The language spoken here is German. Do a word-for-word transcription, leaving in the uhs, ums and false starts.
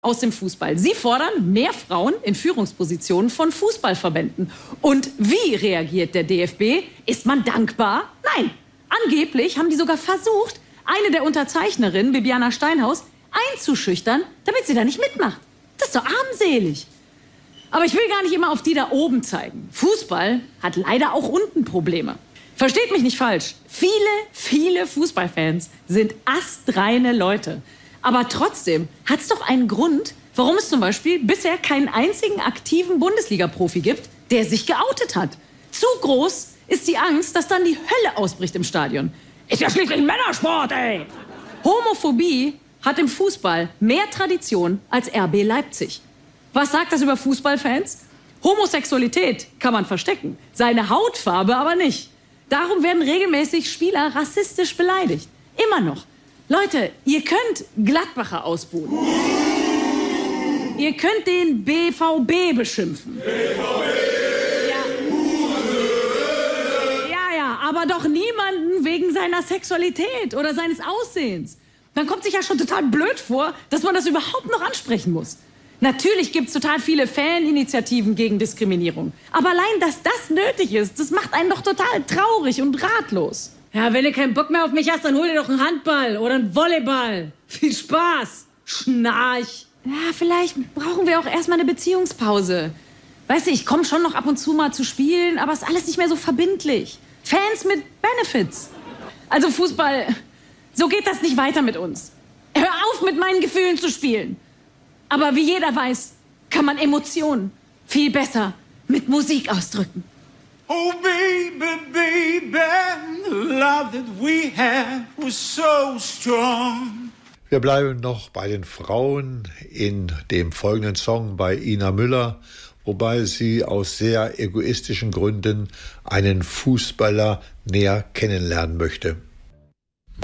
aus dem Fußball. Sie fordern mehr Frauen in Führungspositionen von Fußballverbänden. Und wie reagiert der D F B? Ist man dankbar? Nein. Angeblich haben die sogar versucht, eine der Unterzeichnerinnen, Bibiana Steinhaus, einzuschüchtern, damit sie da nicht mitmacht. Das ist doch armselig. Aber ich will gar nicht immer auf die da oben zeigen. Fußball hat leider auch unten Probleme. Versteht mich nicht falsch. Viele, viele Fußballfans sind astreine Leute. Aber trotzdem hat es doch einen Grund, warum es zum Beispiel bisher keinen einzigen aktiven Bundesliga-Profi gibt, der sich geoutet hat. Zu groß ist die Angst, dass dann die Hölle ausbricht im Stadion. Ist ja schließlich ein Männersport, ey! Homophobie hat im Fußball mehr Tradition als R B Leipzig. Was sagt das über Fußballfans? Homosexualität kann man verstecken, seine Hautfarbe aber nicht. Darum werden regelmäßig Spieler rassistisch beleidigt. Immer noch. Leute, ihr könnt Gladbacher ausbuhen. Ihr könnt den B V B beschimpfen. B V B! Ja. ja, ja, aber doch niemanden wegen seiner Sexualität oder seines Aussehens. Dann kommt sich ja schon total blöd vor, dass man das überhaupt noch ansprechen muss. Natürlich gibt es total viele Faninitiativen gegen Diskriminierung. Aber allein, dass das nötig ist, das macht einen doch total traurig und ratlos. Ja, wenn du keinen Bock mehr auf mich hast, dann hol dir doch einen Handball oder einen Volleyball. Viel Spaß, Schnarch. Ja, vielleicht brauchen wir auch erstmal eine Beziehungspause. Weißt du, ich komme schon noch ab und zu mal zu spielen, aber ist alles nicht mehr so verbindlich. Fans mit Benefits. Also Fußball, so geht das nicht weiter mit uns. Hör auf, mit meinen Gefühlen zu spielen. Aber wie jeder weiß, kann man Emotionen viel besser mit Musik ausdrücken. Oh baby, baby, the love that we had was so strong. Wir bleiben noch bei den Frauen in dem folgenden Song bei Ina Müller, wobei sie aus sehr egoistischen Gründen einen Fußballer näher kennenlernen möchte.